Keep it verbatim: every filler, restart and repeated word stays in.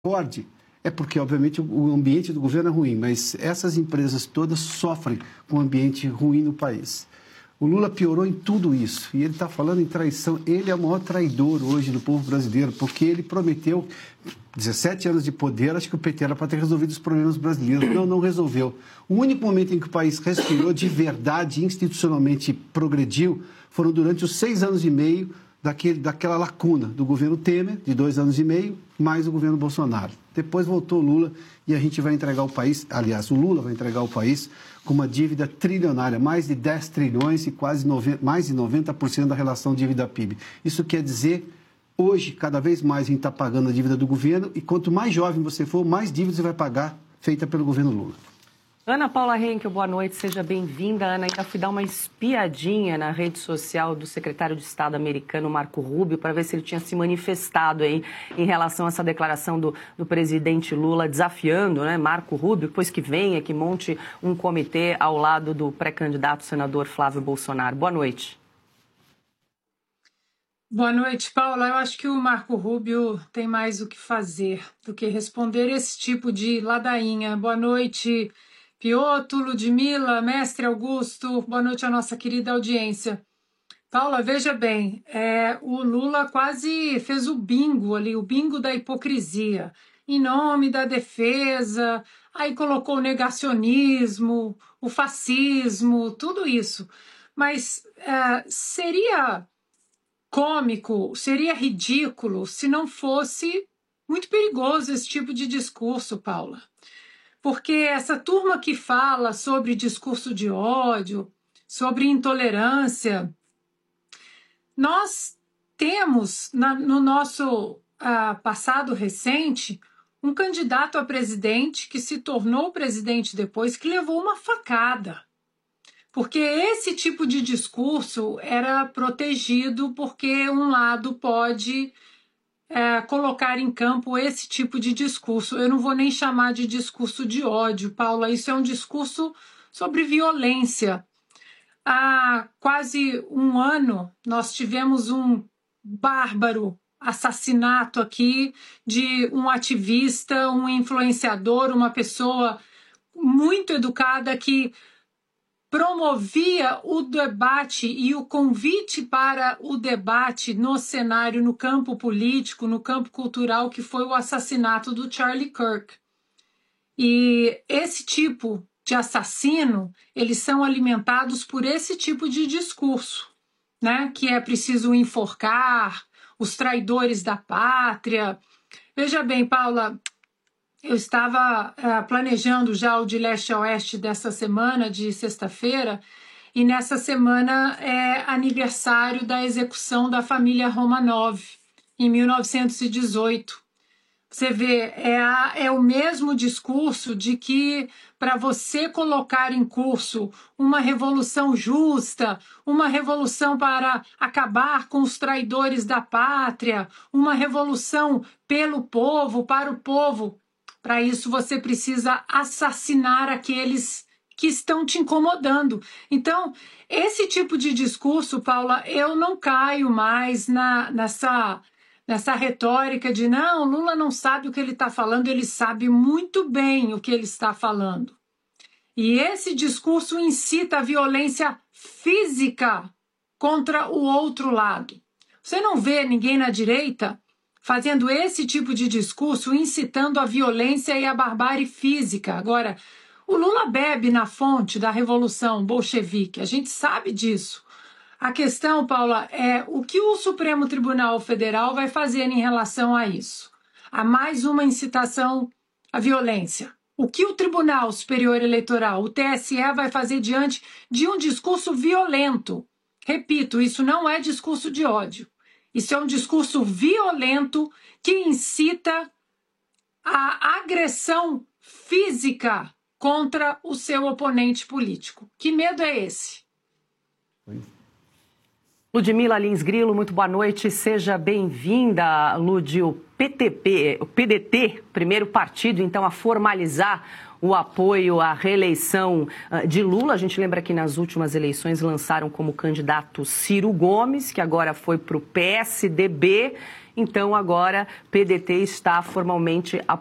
Ford, é porque, obviamente, o ambiente do governo é ruim, mas essas empresas todas sofrem com um ambiente ruim no país. O Lula piorou em tudo isso, e ele está falando em traição. Ele é o maior traidor hoje do povo brasileiro, porque ele prometeu dezessete anos de poder, acho que o P T era para ter resolvido os problemas brasileiros. Não, não resolveu. O único momento em que o país respirou de verdade, institucionalmente progrediu, foram durante os seis anos e meio daquele, daquela lacuna do governo Temer, de dois anos e meio, mais o governo Bolsonaro. Depois voltou o Lula e a gente vai entregar o país, aliás, o Lula vai entregar o país com uma dívida trilionária, mais de dez trilhões e quase noventa, mais de noventa por cento da relação dívida-P I B. Isso quer dizer, hoje, cada vez mais a gente está pagando a dívida do governo e quanto mais jovem você for, mais dívida você vai pagar feita pelo governo Lula. Ana Paula Henkel, boa noite, seja bem-vinda. Ana, ainda fui dar uma espiadinha na rede social do secretário de Estado americano, Marco Rubio, para ver se ele tinha se manifestado aí em relação a essa declaração do, do presidente Lula, desafiando, né, Marco Rubio, depois que venha, que monte um comitê ao lado do pré-candidato senador Flávio Bolsonaro. Boa noite. Boa noite, Paula. Eu acho que o Marco Rubio tem mais o que fazer do que responder esse tipo de ladainha. Boa noite, Piotr, Ludmila, mestre Augusto, boa noite à nossa querida audiência. Paula, veja bem, é, o Lula quase fez o bingo ali, o bingo da hipocrisia, em nome da defesa, aí colocou o negacionismo, o fascismo, tudo isso. Mas é, seria cômico, seria ridículo se não fosse muito perigoso esse tipo de discurso, Paula. Porque essa turma que fala sobre discurso de ódio, sobre intolerância, nós temos na, no nosso uh, passado recente um candidato a presidente que se tornou presidente depois, que levou uma facada. Porque esse tipo de discurso era protegido porque um lado pode É, colocar em campo esse tipo de discurso. Eu não vou nem chamar de discurso de ódio, Paula, isso é um discurso sobre violência. Há quase um ano, nós tivemos um bárbaro assassinato aqui de um ativista, um influenciador, uma pessoa muito educada que promovia o debate e o convite para o debate no cenário, no campo político, no campo cultural, que foi o assassinato do Charlie Kirk. E esse tipo de assassino, eles são alimentados por esse tipo de discurso, né? Que é preciso enforcar os traidores da pátria. Veja bem, Paula, eu estava uh, planejando já o de leste a oeste dessa semana, de sexta-feira, e nessa semana é aniversário da execução da família Romanov, em mil novecentos e dezoito. Você vê, é, a, é o mesmo discurso de que para você colocar em curso uma revolução justa, uma revolução para acabar com os traidores da pátria, uma revolução pelo povo, para o povo, para isso, você precisa assassinar aqueles que estão te incomodando. Então, esse tipo de discurso, Paula, eu não caio mais na, nessa, nessa retórica de não, Lula não sabe o que ele está falando, ele sabe muito bem o que ele está falando. E esse discurso incita a violência física contra o outro lado. Você não vê ninguém na direita fazendo esse tipo de discurso, incitando a violência e a barbárie física. Agora, o Lula bebe na fonte da Revolução Bolchevique, a gente sabe disso. A questão, Paula, é o que o Supremo Tribunal Federal vai fazer em relação a isso. Há mais uma incitação à violência. O que o Tribunal Superior Eleitoral, o T S E, vai fazer diante de um discurso violento? Repito, isso não é discurso de ódio. Isso é um discurso violento que incita a agressão física contra o seu oponente político. Que medo é esse? Ludmila Lins Grilo, muito boa noite. Seja bem-vinda, Ludi. O P T P, o P D T, primeiro partido, então, a formalizar o apoio à reeleição de Lula. A gente lembra que nas últimas eleições lançaram como candidato Ciro Gomes, que agora foi para o P S D B. Então, agora, P D T está formalmente apoiando